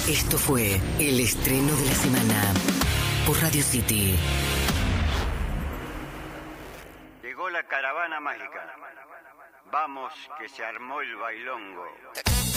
Esto fue el estreno de la semana por Radio City. Llegó la caravana mágica. Vamos, que se armó el bailongo.